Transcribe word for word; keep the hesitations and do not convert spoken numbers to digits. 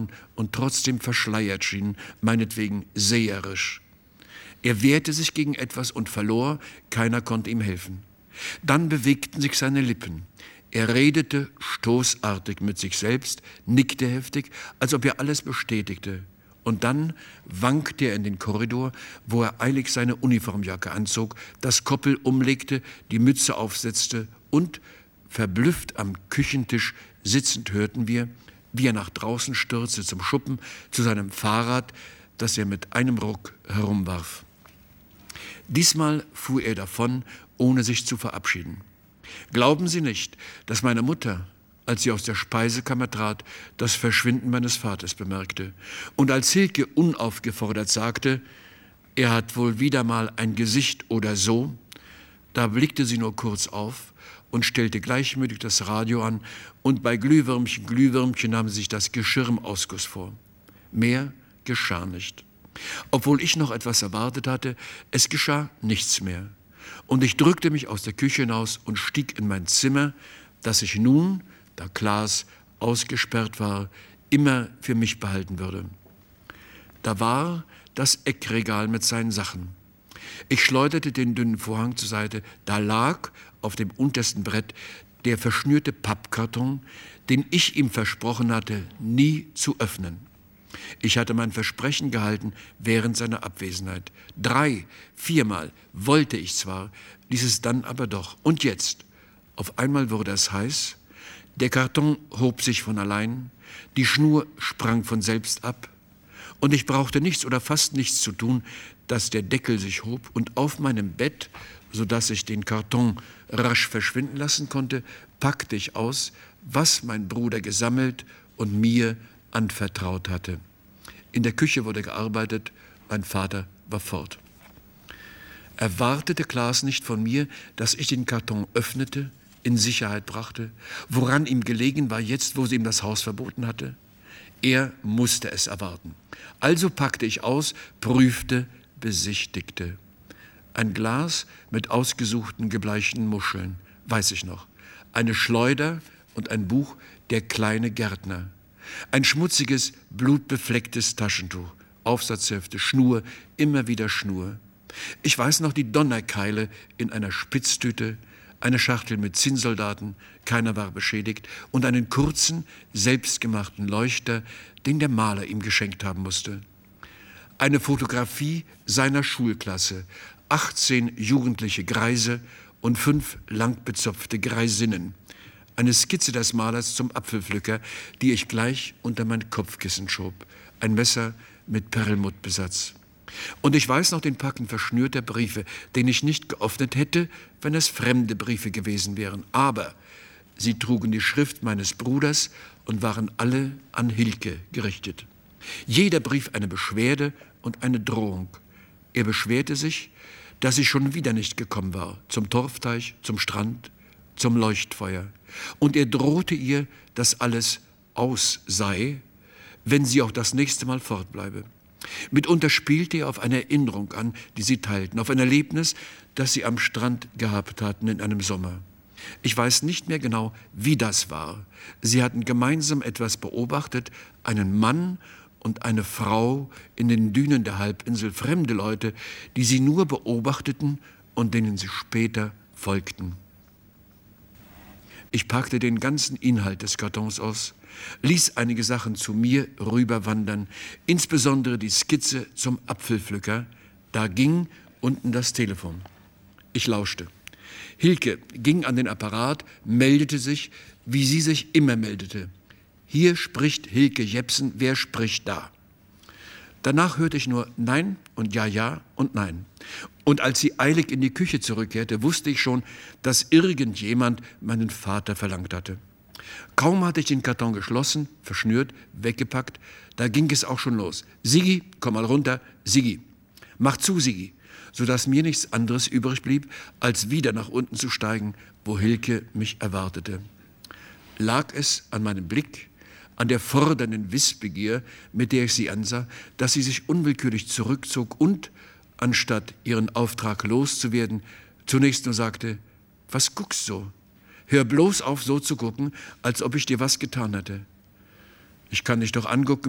taten und trotzdem verschleiert schienen, meinetwegen seherisch. Er wehrte sich gegen etwas und verlor, keiner konnte ihm helfen. Dann bewegten sich seine Lippen. Er redete stoßartig mit sich selbst, nickte heftig, als ob er alles bestätigte. Und dann wankte er in den Korridor, wo er eilig seine Uniformjacke anzog, das Koppel umlegte, die Mütze aufsetzte und, verblüfft am Küchentisch sitzend, hörten wir, wie er nach draußen stürzte zum Schuppen, zu seinem Fahrrad, das er mit einem Ruck herumwarf. Diesmal fuhr er davon, ohne sich zu verabschieden. Glauben Sie nicht, dass meine Mutter, als sie aus der Speisekammer trat, das Verschwinden meines Vaters bemerkte. Und als Hilke unaufgefordert sagte, er hat wohl wieder mal ein Gesicht oder so, da blickte sie nur kurz auf und stellte gleichmütig das Radio an, und bei Glühwürmchen, Glühwürmchen nahm sie sich das Geschirr im Ausguss vor. Mehr geschah nicht. Obwohl ich noch etwas erwartet hatte, es geschah nichts mehr. Und ich drückte mich aus der Küche hinaus und stieg in mein Zimmer, das ich nun, da Klaas ausgesperrt war, immer für mich behalten würde. Da war das Eckregal mit seinen Sachen. Ich schleuderte den dünnen Vorhang zur Seite. Da lag auf dem untersten Brett der verschnürte Pappkarton, den ich ihm versprochen hatte, nie zu öffnen. Ich hatte mein Versprechen gehalten während seiner Abwesenheit. Drei, viermal wollte ich zwar, ließ es dann aber doch. Und jetzt, auf einmal wurde es heiß, der Karton hob sich von allein, die Schnur sprang von selbst ab, und ich brauchte nichts oder fast nichts zu tun, dass der Deckel sich hob, und auf meinem Bett, sodass ich den Karton rasch verschwinden lassen konnte, packte ich aus, was mein Bruder gesammelt und mir anvertraut hatte. In der Küche wurde gearbeitet, mein Vater war fort. Erwartete Klaas nicht von mir, dass ich den Karton öffnete, in Sicherheit brachte, woran ihm gelegen war jetzt, wo sie ihm das Haus verboten hatte? Er musste es erwarten. Also packte ich aus, prüfte, besichtigte. Ein Glas mit ausgesuchten gebleichten Muscheln, weiß ich noch. Eine Schleuder und ein Buch Der kleine Gärtner. Ein schmutziges, blutbeflecktes Taschentuch, Aufsatzhefte, Schnur, immer wieder Schnur. Ich weiß noch die Donnerkeile in einer Spitztüte, eine Schachtel mit Zinnsoldaten, keiner war beschädigt, und einen kurzen, selbstgemachten Leuchter, den der Maler ihm geschenkt haben musste. Eine Fotografie seiner Schulklasse, achtzehn jugendliche Greise und fünf langbezopfte Greisinnen. Eine Skizze des Malers zum Apfelpflücker, die ich gleich unter mein Kopfkissen schob. Ein Messer mit Perlmuttbesatz. Und ich weiß noch den Packen verschnürter Briefe, den ich nicht geöffnet hätte, wenn es fremde Briefe gewesen wären. Aber sie trugen die Schrift meines Bruders und waren alle an Hilke gerichtet. Jeder Brief eine Beschwerde und eine Drohung. Er beschwerte sich, dass sie schon wieder nicht gekommen war, zum Torfteich, zum Strand, zum Leuchtfeuer. Und er drohte ihr, dass alles aus sei, wenn sie auch das nächste Mal fortbleibe. Mitunter spielte er auf eine Erinnerung an, die sie teilten, auf ein Erlebnis, das sie am Strand gehabt hatten in einem Sommer. Ich weiß nicht mehr genau, wie das war. Sie hatten gemeinsam etwas beobachtet, einen Mann und eine Frau in den Dünen der Halbinsel, fremde Leute, die sie nur beobachteten und denen sie später folgten. Ich packte den ganzen Inhalt des Kartons aus, ließ einige Sachen zu mir rüberwandern, insbesondere die Skizze zum Apfelpflücker. Da ging unten das Telefon. Ich lauschte. Hilke ging an den Apparat, meldete sich, wie sie sich immer meldete. Hier spricht Hilke Jepsen, wer spricht da? Danach hörte ich nur Nein und Ja, Ja und Nein. Und als sie eilig in die Küche zurückkehrte, wusste ich schon, dass irgendjemand meinen Vater verlangt hatte. Kaum hatte ich den Karton geschlossen, verschnürt, weggepackt, da ging es auch schon los. Sigi, komm mal runter, Sigi. Mach zu, Sigi, sodass mir nichts anderes übrig blieb, als wieder nach unten zu steigen, wo Hilke mich erwartete. Lag es an meinem Blick, an der fordernden Wissbegier, mit der ich sie ansah, dass sie sich unwillkürlich zurückzog und, anstatt ihren Auftrag loszuwerden, zunächst nur sagte, was guckst so? Hör bloß auf, so zu gucken, als ob ich dir was getan hätte. Ich kann dich doch angucken,